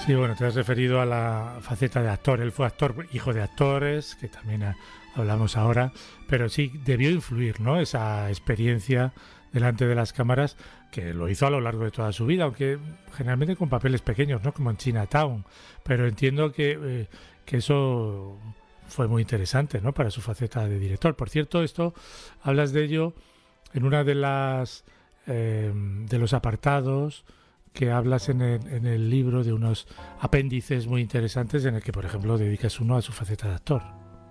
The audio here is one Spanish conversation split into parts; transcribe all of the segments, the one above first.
Sí, bueno, te has referido a la faceta de actor. Él fue actor, hijo de actores, que también hablamos ahora, pero sí debió influir, ¿no? Esa experiencia delante de las cámaras, que lo hizo a lo largo de toda su vida, aunque generalmente con papeles pequeños, ¿no? Como en Chinatown. Pero entiendo que eso fue muy interesante, ¿no? Para su faceta de director. Por cierto, esto hablas de ello en una de los apartados que hablas en el libro, de unos apéndices muy interesantes en el que, por ejemplo, dedicas uno a su faceta de actor.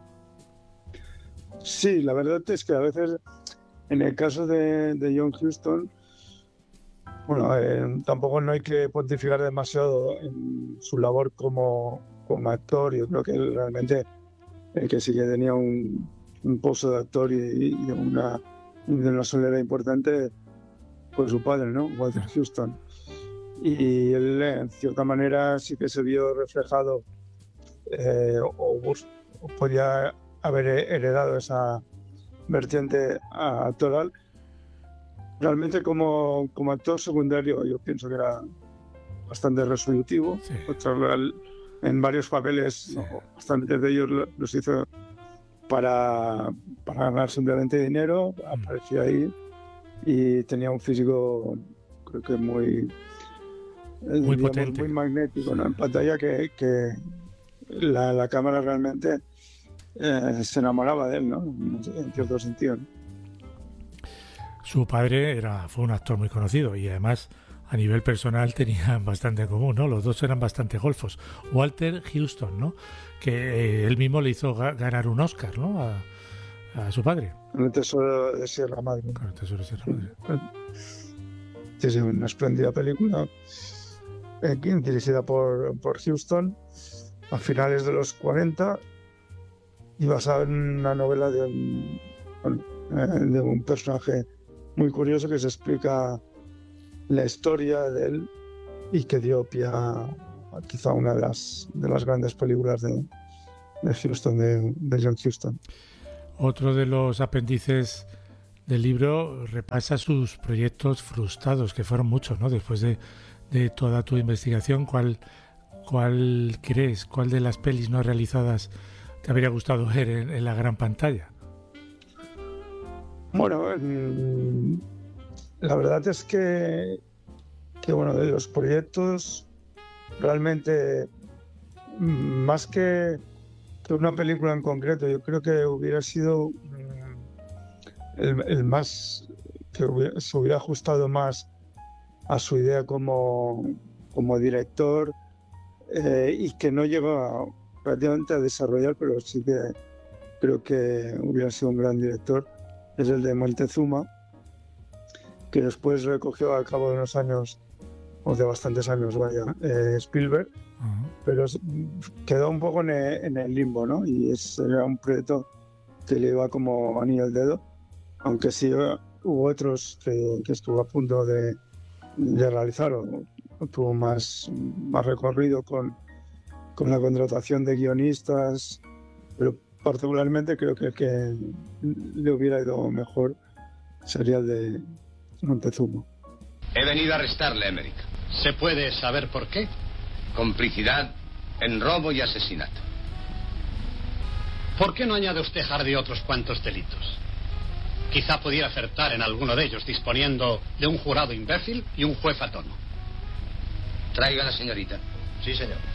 Sí, la verdad es que a veces, en el caso de John Huston, bueno, tampoco no hay que pontificar demasiado en su labor como actor. Yo creo que él realmente que sí que tenía un pozo de actor y de una solera importante, fue su padre, ¿no? Walter Huston. Y él, en cierta manera, sí que se vio reflejado o podía haber heredado esa vertiente actoral. Realmente como actor secundario yo pienso que era bastante resolutivo. Sí. En varios papeles, Sí. bastantes de ellos los hizo para ganar simplemente dinero. Aparecía ahí y tenía un físico, creo que muy potente, muy magnético, ¿no? En pantalla, que la cámara realmente se enamoraba de él, ¿no? En cierto sentido, ¿no? Su padre fue un actor muy conocido y además a nivel personal tenían bastante en común, ¿no? Los dos eran bastante golfos. Walter Huston, ¿no? Que él mismo le hizo ganar un Oscar, ¿no? A su padre. Con el Tesoro de Sierra Madre. Con el Tesoro de Sierra Madre. Sí, una espléndida película dirigida por Huston a finales de los 40 y basada en una novela de un personaje muy curioso que se explica la historia de él y que dio pie a quizá una de las grandes películas de Huston, de John Huston. Otro de los apéndices del libro repasa sus proyectos frustrados, que fueron muchos, ¿no? Después de toda tu investigación, ¿cuál crees, cuál de las pelis no realizadas te habría gustado ver en la gran pantalla? Bueno, la verdad es que bueno, de los proyectos, realmente, más que una película en concreto, yo creo que hubiera sido el más, que se hubiera ajustado más a su idea como director, y que no llegó prácticamente a desarrollar, pero sí que creo que hubiera sido un gran director, es el de Montezuma, que después recogió al cabo de unos años, o de bastantes años, Spielberg. Uh-huh. Pero quedó un poco en el limbo, ¿no? Y era un proyecto que le iba como anillo al dedo, aunque sí hubo otros que estuvo a punto de realizar, o tuvo más recorrido con la contratación de guionistas, pero particularmente creo que el que le hubiera ido mejor sería el de Montezuma. He venido a arrestarle, Emmerich. ¿Se puede saber por qué? Complicidad en robo y asesinato. ¿Por qué no añade usted, Hardy, otros cuantos delitos? Quizá pudiera acertar en alguno de ellos, disponiendo de un jurado imbécil y un juez a tono. Traiga a la señorita. Sí, señor.